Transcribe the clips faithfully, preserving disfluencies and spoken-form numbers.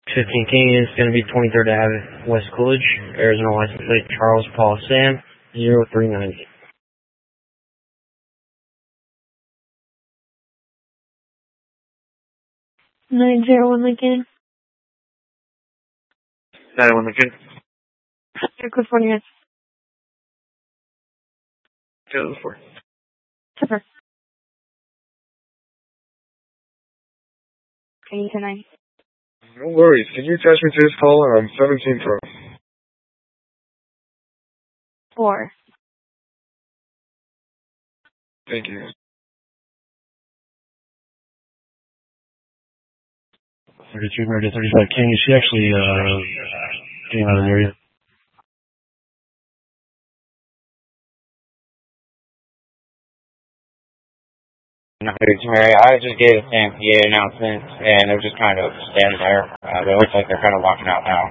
fifteen King is going to be twenty-third Avenue, West Coolidge, Arizona license plate Charles Paul Sam, zero three nine eight. nine zero one Lincoln. nine one Lincoln. Code four units. Code four. Super. Can you tonight? No worries. Can you attach me to this call? I'm seventeen Pro. Four. Thank you. thirty-three Meridian thirty-five King. Is she actually uh, getting out of the area? No, it's Mary. I just gave a M P A announcement, and they're just kind of standing there. Uh, but it looks like they're kind of walking out now.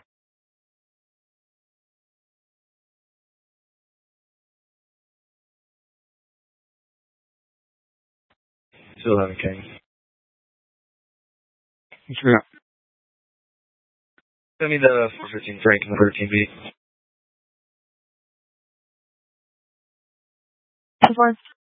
Still eleven King. Sure. Send me the four fifteen Frank and the thirteen B. Four.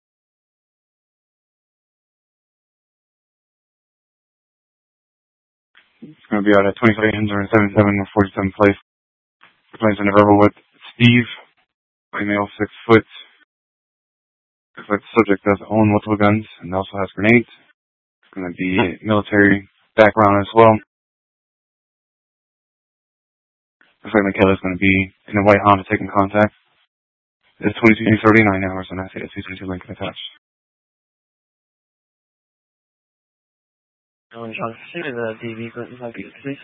It's going to be out at twenty-three hundred seventy-seven or forty-seven place. The plane's in a verbal with Steve, white male, six foot. Looks like the subject does own multiple guns and also has grenades. It's going to be military background as well. Looks like Michaela's going to be in a white Honda taking contact. It's twenty-two thirty-nine hours and I see a two twenty-two Lincoln attached. Alan Johnson, send me the D V Clinton five please.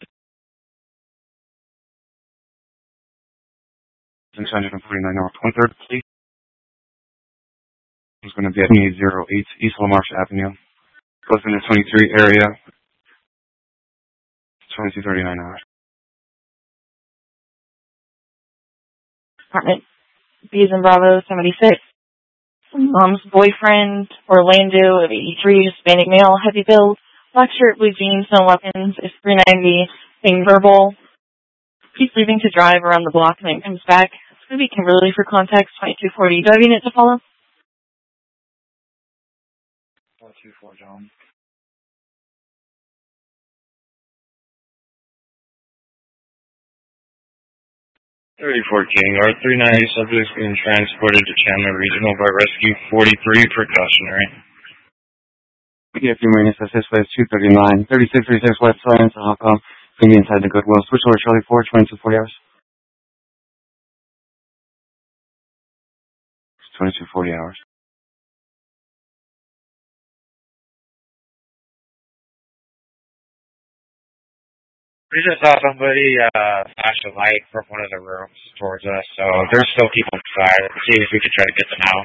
six hundred forty-nine hour twenty-third, please. It's going to be at twenty-eight oh eight East Lamarche Avenue. Close in the twenty-three area. twenty-two thirty-nine hours. Apartment. B's and Bravo seventy-six. Mom's boyfriend, Orlando of eighty-three, Hispanic male, heavy build, black shirt, blue jeans, no weapons, is three ninety, being verbal. He's leaving to drive around the block and then comes back. It's going to be Kimberly for context, twenty-two forty. Do I have a unit to follow? four two four, John. thirty-four King, our three ninety subjects being transported to Chandler Regional by Rescue forty-three precautionary. Yeah, a few minutes, assist place two thirty-nine, thirty-six thirty-six West Science, Hong Kong. Going to be inside the Goodwill. Switch over Charlie four, twenty-two forty hours. twenty-two forty hours. We just saw somebody uh, flash a light from one of the rooms towards us, so there's still people inside. Let's see if we can try to get them out.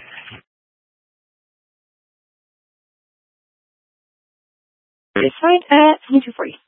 It's fine at twenty-two forty.